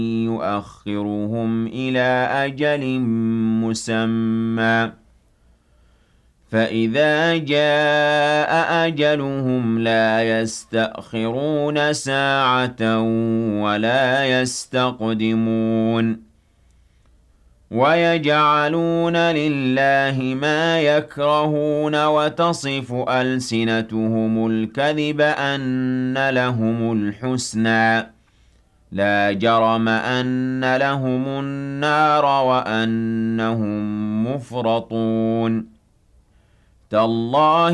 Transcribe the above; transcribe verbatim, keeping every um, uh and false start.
يؤخرهم إلى أجل مسمى فإذا جاء أجلهم لا يستأخرون ساعة ولا يستقدمون ويجعلون لله ما يكرهون وتصف ألسنتهم الكذب أن لهم الحسنى لا جرم أن لهم النار وأنهم مفرطون تالله